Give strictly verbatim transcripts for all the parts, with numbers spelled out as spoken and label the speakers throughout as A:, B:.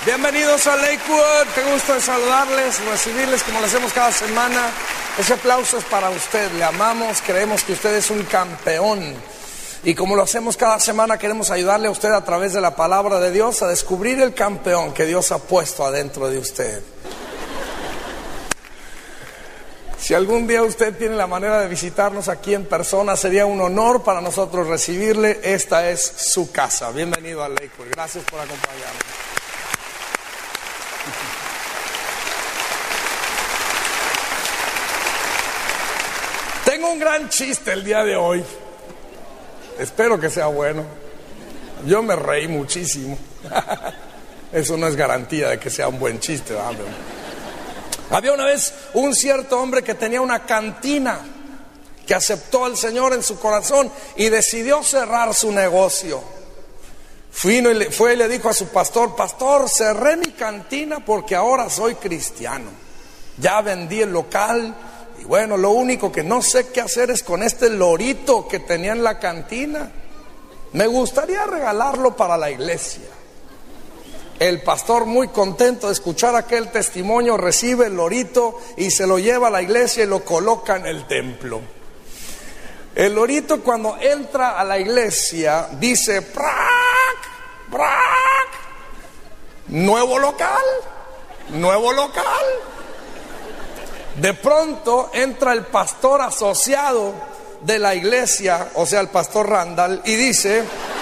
A: Bienvenidos a Lakewood, qué gusto de saludarles, recibirles como lo hacemos cada semana. Ese aplauso es para usted, le amamos, creemos que usted es un campeón. Y como lo hacemos cada semana, queremos ayudarle a usted a través de la palabra de Dios a descubrir el campeón que Dios ha puesto adentro de usted. Si algún día usted tiene la manera de visitarnos aquí en persona, sería un honor para nosotros recibirle. Esta es su casa. Bienvenido a Lakewood, gracias por acompañarnos. Tengo un gran chiste el día de hoy. Espero que sea bueno. Yo me reí muchísimo. Eso no es garantía de que sea un buen chiste, ¿verdad? Había una vez un cierto hombre que tenía una cantina, que aceptó al Señor en su corazón y decidió cerrar su negocio. Fue y le, fue y le dijo a su pastor: pastor, cerré mi cantina porque ahora soy cristiano. Ya vendí el local. Y bueno, lo único que no sé qué hacer es con este lorito que tenía en la cantina. Me gustaría regalarlo para la iglesia. El pastor, muy contento de escuchar aquel testimonio, recibe el lorito y se lo lleva a la iglesia y lo coloca en el templo. El lorito, cuando entra a la iglesia, dice: ¡prac! ¡prac! Nuevo local, nuevo local. De pronto entra el pastor asociado de la iglesia, o sea, el pastor Randall, y dice,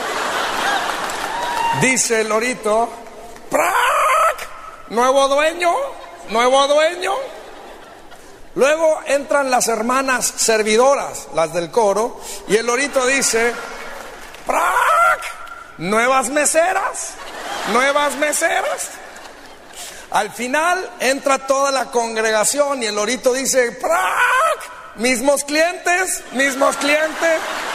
A: dice el lorito: ¡prac! Nuevo dueño, nuevo dueño. Luego entran las hermanas servidoras, las del coro, y el lorito dice: ¡prac! Nuevas meseras, nuevas meseras. Al final entra toda la congregación y el lorito dice: ¡prac! Mismos clientes, mismos clientes.